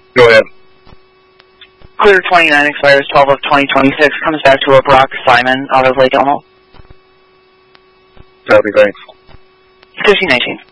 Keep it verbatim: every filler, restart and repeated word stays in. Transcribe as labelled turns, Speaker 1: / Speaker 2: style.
Speaker 1: Go ahead.
Speaker 2: Clear twenty-nine expires twelve of twenty twenty-six. Comes back to a Brock Simon out of Lake Elmo.
Speaker 1: Copy, thanks.
Speaker 2: fifty nineteen.